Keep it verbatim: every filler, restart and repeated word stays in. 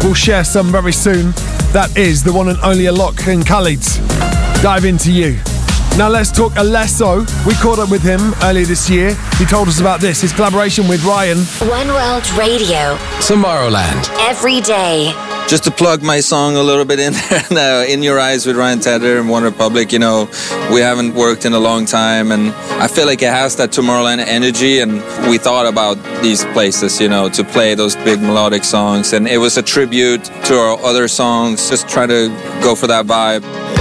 We'll share some very soon. That is the one and only Alok and Khalid. Dive Into You. Now let's talk Alesso. We caught up with him earlier this year. He told us about this, his collaboration with Ryan. One World Radio. Tomorrowland. Every day. Just to plug my song a little bit in there now, In Your Eyes with Ryan Tedder and One Republic, you know, we haven't worked in a long time, and I feel like it has that Tomorrowland energy, and we thought about these places, you know, to play those big melodic songs, and it was a tribute to our other songs, just try to go for that vibe.